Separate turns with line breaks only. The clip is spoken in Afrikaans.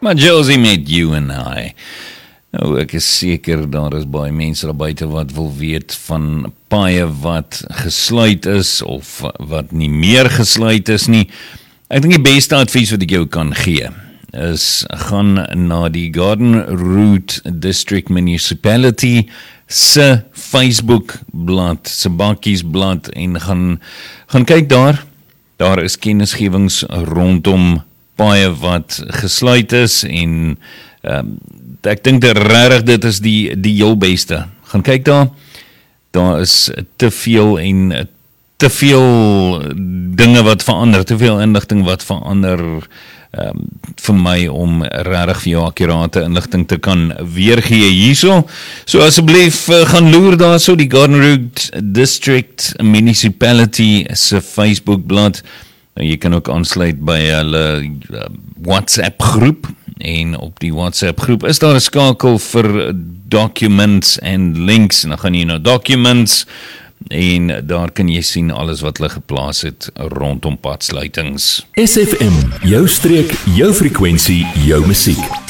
Maar Josie met You and I. Nou, ek is seker daar is baie mense daar buite wat wil weet van paaie wat gesluit is of wat nie meer gesluit is nie. Ek dink die beste advies wat ek jou kan gee is gaan na die Garden Route District Municipality se Facebook blad, se bakkiesblad en gaan kyk daar. Daar is kennisgewings rondom paaie wat gesluit is en ek dink regtig dit is die heel beste. Gaan kyk daar. Daar is te veel dinge wat verander, te veel inligting wat verander vir my om regtig vir jou akkurate inligting te kan weergee hierso. So asseblief gaan loer daar so die Garden Route District Municipality se Facebook blad. Jy kan ook aansluit by hulle WhatsApp groep en op die WhatsApp groep is daar 'n skakel vir documents en links en dan gaan jy na documents en daar kan jy sien alles wat hulle geplaas het rondom padsluitings.
SFM, jou streek, jou frekwensie, jou musiek.